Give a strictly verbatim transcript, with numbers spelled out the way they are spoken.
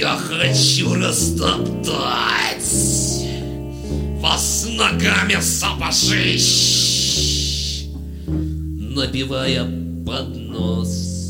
Я хочу растоптать вас ногами сапожищ, напевая под нос